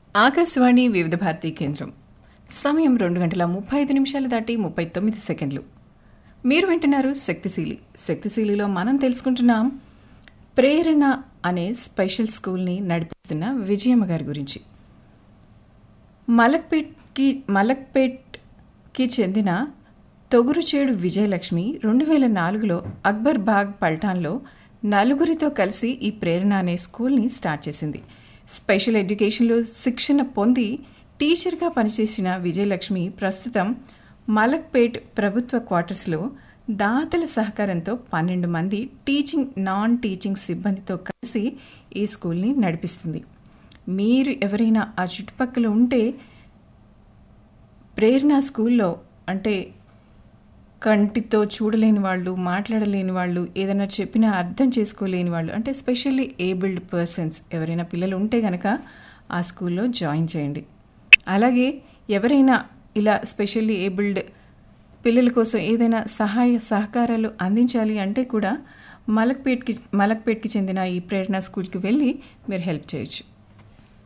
ఆకాశవాణి వివిధ భారతీ కేంద్రం. సమయం 2:35 దాటి 39 సెకండ్లు. మీరు వింటున్నారు శక్తిశీలి. శక్తిశీలిలో మనం తెలుసుకుంటున్నాం ప్రేరణ అనే స్పెషల్ స్కూల్ని నడిపిస్తున్న విజయమ్మ గారి గురించి. మలక్పేట్కి చెందిన తొగురుచేడు విజయలక్ష్మి 2004లో అక్బర్ బాగ్ పల్టాన్లో నలుగురితో కలిసి ఈ ప్రేరణ అనే స్కూల్ని స్టార్ట్ చేసింది. స్పెషల్ ఎడ్యుకేషన్లో శిక్షణ పొంది టీచర్గా పనిచేసిన విజయలక్ష్మి ప్రస్తుతం మలక్పేట్ ప్రభుత్వ క్వార్టర్స్లో దాతల సహకారంతో 12 మంది టీచింగ్, నాన్ టీచింగ్ సిబ్బందితో కలిసి ఈ స్కూల్ని నడిపిస్తుంది. మీరు ఎవరైనా ఆ చుట్టుపక్కల ఉంటే ప్రేరణ స్కూల్లో, అంటే కంటితో చూడలేని వాళ్ళు, మాట్లాడలేని వాళ్ళు, ఏదైనా చెప్పినా అర్థం చేసుకోలేని వాళ్ళు, అంటే స్పెషల్లీ ఏబుల్డ్ పర్సన్స్ ఎవరైనా పిల్లలు ఉంటే కనుక ఆ స్కూల్లో జాయిన్ చేయండి. అలాగే ఎవరైనా ఇలా స్పెషల్లీ ఏబుల్డ్ పిల్లల కోసం ఏదైనా సహాయ సహకారాలు అందించాలి అంటే కూడా మలక్పేట్కి చెందిన ఈ ప్రేరణ స్కూల్కి వెళ్ళి మీరు హెల్ప్ చేయొచ్చు.